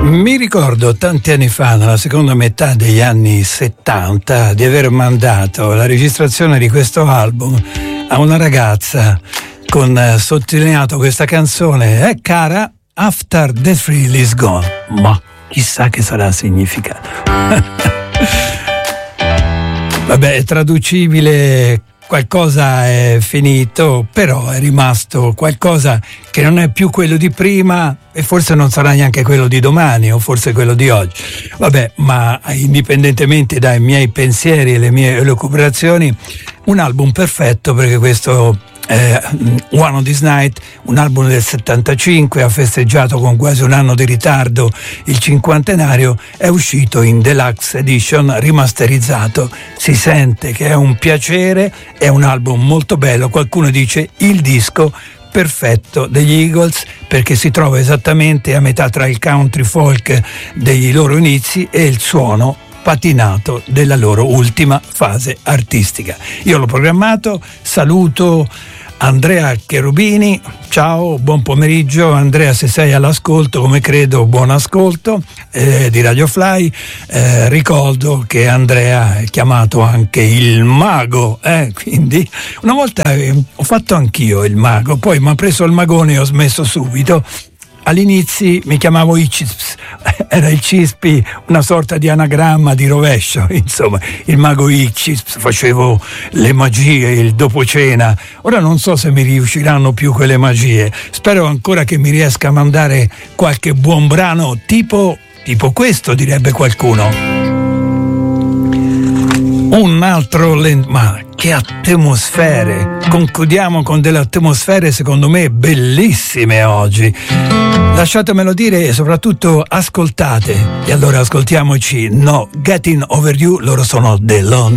Mi ricordo tanti anni fa, nella seconda metà degli anni 70, di aver mandato la registrazione di questo album a una ragazza con sottolineato questa canzone, cara, After the Thrill is Gone. Ma chissà che sarà significato. Vabbè, è traducibile, qualcosa è finito, però è rimasto qualcosa che non è più quello di prima e forse non sarà neanche quello di domani o forse quello di oggi. Vabbè, ma indipendentemente dai miei pensieri e le mie elucubrazioni, un album perfetto, perché questo One on This Night, un album del 75, ha festeggiato con quasi un anno di ritardo il cinquantenario, è uscito in deluxe edition rimasterizzato, si sente che è un piacere, è un album molto bello, qualcuno dice il disco perfetto degli Eagles, perché si trova esattamente a metà tra il country folk dei loro inizi e il suono patinato della loro ultima fase artistica. Io l'ho programmato, saluto Andrea Cherubini, ciao, buon pomeriggio Andrea, se sei all'ascolto, come credo, buon ascolto di Radio Fly. Ricordo che Andrea è chiamato anche il mago, quindi una volta ho fatto anch'io il mago, poi mi ha preso il magone e ho smesso subito. All'inizio mi chiamavo Iccisps, era il Cispi, una sorta di anagramma di rovescio, insomma, il mago Iccisps, facevo le magie, il dopocena. Ora non so se mi riusciranno più quelle magie, spero ancora che mi riesca a mandare qualche buon brano tipo questo, direbbe qualcuno. Un altro ma che atmosfere! Concludiamo con delle atmosfere secondo me bellissime oggi. Lasciatemelo dire e soprattutto ascoltate. E allora ascoltiamoci No Getting Over You, loro sono The Lone